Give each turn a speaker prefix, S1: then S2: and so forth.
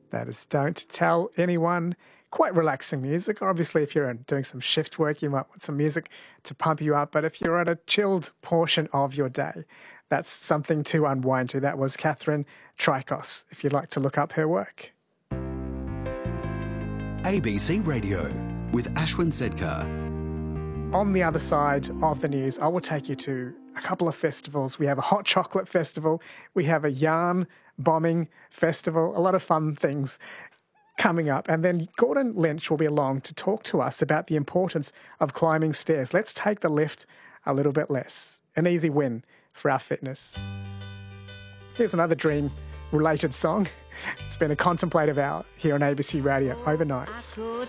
S1: That is Don't Tell Anyone. Quite relaxing music. Obviously, if you're doing some shift work, you might want some music to pump you up. But if you're at a chilled portion of your day, that's something to unwind to. That was Catherine Trikos, if you'd like to look up her work.
S2: ABC Radio with Ashwin Sedkar.
S1: On the other side of the news, I will take you to a couple of festivals. We have a hot chocolate festival. We have a yarn bombing festival. A lot of fun things coming up. And then Gordon Lynch will be along to talk to us about the importance of climbing stairs. Let's take the lift a little bit less. An easy win for our fitness. Here's another dream-related song. It's been a contemplative hour here on ABC Radio overnight.
S3: I could